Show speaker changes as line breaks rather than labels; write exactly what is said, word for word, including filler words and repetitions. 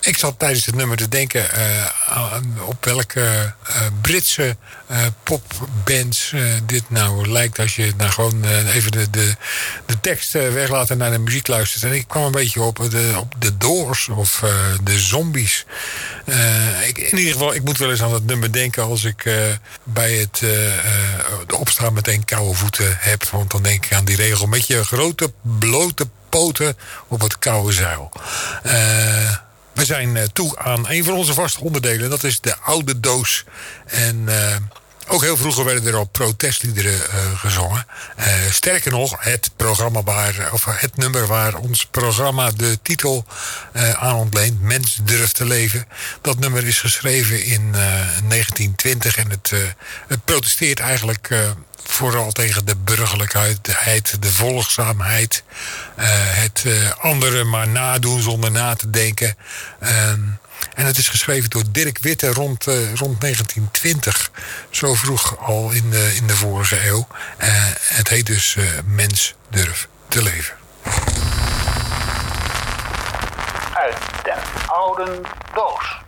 ik zat tijdens het nummer te denken uh, aan op welke uh, Britse uh, popbands uh, dit nou lijkt. Als je nou gewoon uh, even de, de, de tekst uh, weglaat en naar de muziek luistert. En ik kwam een beetje op de, op de Doors of uh, de Zombies. Uh, ik, in ieder geval, ik moet wel eens aan dat nummer denken als ik uh, bij het uh, uh, de opstaan meteen koude voeten heb. Want dan denk ik aan die regel met je grote blote poten op het koude zeil. Uh, we zijn uh, toe aan een van onze vaste onderdelen. Dat is de oude doos. En uh, ook heel vroeger werden er al protestliederen uh, gezongen. Uh, sterker nog, het programma waar, of het nummer waar ons programma de titel uh, aan ontleent, Mens durft te leven. Dat nummer is geschreven in uh, negentien twintig en het, uh, het protesteert eigenlijk uh, vooral tegen de burgerlijkheid, de volgzaamheid. Uh, het uh, anderen maar nadoen zonder na te denken. Uh, en het is geschreven door Dirk Witte rond, uh, rond negentien twintig. Zo vroeg al in de, in de vorige eeuw. Uh, het heet dus uh, Mens durft te leven.
Uit den oude doos.